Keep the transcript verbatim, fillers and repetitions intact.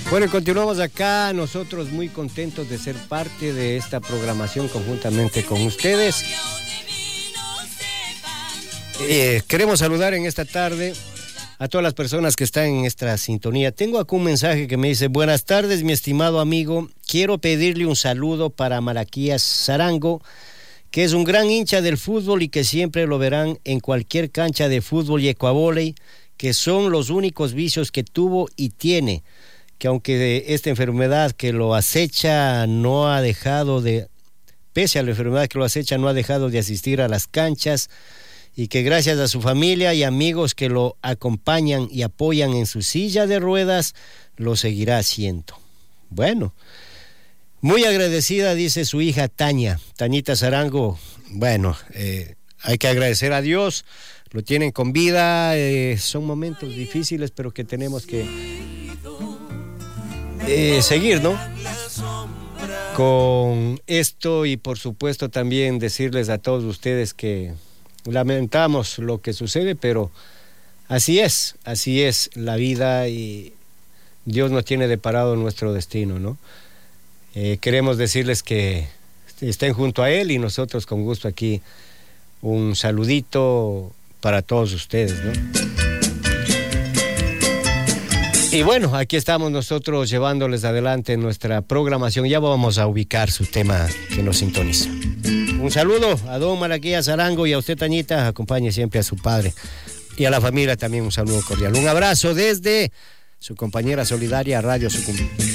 Bueno, continuamos acá, nosotros muy contentos de ser parte de esta programación conjuntamente con ustedes. Eh, queremos saludar en esta tarde a todas las personas que están en esta sintonía. Tengo acá un mensaje que me dice: buenas tardes, mi estimado amigo. Quiero pedirle un saludo para Malaquías Sarango, que es un gran hincha del fútbol y que siempre lo verán en cualquier cancha de fútbol y ecuavóley, que son los únicos vicios que tuvo y tiene, que aunque esta enfermedad que lo acecha no ha dejado de, pese a la enfermedad que lo acecha, no ha dejado de asistir a las canchas, y que gracias a su familia y amigos que lo acompañan y apoyan en su silla de ruedas, lo seguirá haciendo. Bueno, muy agradecida, dice su hija Tania, Tañita Sarango. Bueno, eh, hay que agradecer a Dios, lo tienen con vida, eh, son momentos difíciles, pero que tenemos que eh, seguir, ¿no? Con esto, y por supuesto también decirles a todos ustedes que lamentamos lo que sucede, pero así es, así es la vida y Dios nos tiene deparado nuestro destino, ¿no? Eh, queremos decirles que estén junto a Él y nosotros con gusto aquí un saludito para todos ustedes, ¿no? Y bueno, aquí estamos nosotros llevándoles adelante nuestra programación. Ya vamos a ubicar su tema que nos sintoniza. Un saludo a don Malaquías Sarango y a usted, Tañita. Acompañe siempre a su padre y a la familia también un saludo cordial. Un abrazo desde su compañera solidaria Radio Sucumbí.